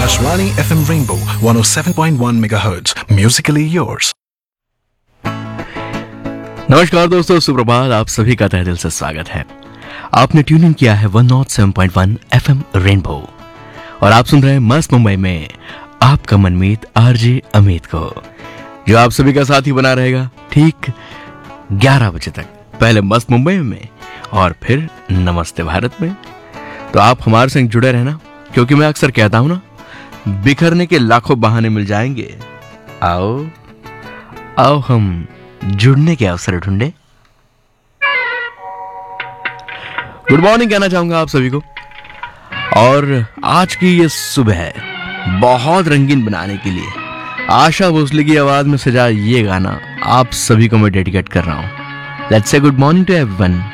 Akashvani FM Rainbow 107.1 MHz. Musically yours. नमस्कार दोस्तों, सुप्रभात। आप सभी का तहे दिल से स्वागत है। आपने ट्यून इन किया है 107.1 FM रेनबो और आप सुन रहे हैं मस्त मुंबई में आपका मनमीत आरजे अमित को, जो आप सभी का साथी बना रहेगा ठीक 11 बजे तक। पहले मस्त मुंबई में और फिर नमस्ते भारत में। तो आप हमारे संग जुड़े रहना, क्योंकि मैं अक्सर कहता हूं ना, बिखरने के लाखों बहाने मिल जाएंगे। आओ आओ हम जुड़ने के अवसर ढूंढे। गुड मॉर्निंग कहना चाहूंगा आप सभी को। और आज की ये सुबह बहुत रंगीन बनाने के लिए आशा भोसले की आवाज में सजा ये गाना आप सभी को मैं डेडिकेट कर रहा हूं। Let's say good morning to everyone.